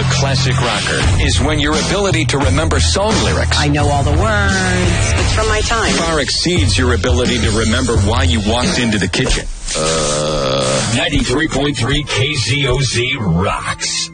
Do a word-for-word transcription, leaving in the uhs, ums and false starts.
a classic rocker is when your ability to remember song lyrics I know all the words. It's from my time. far exceeds your ability to remember why you walked into the kitchen. Uh, ninety-three point three K Z O Z rocks.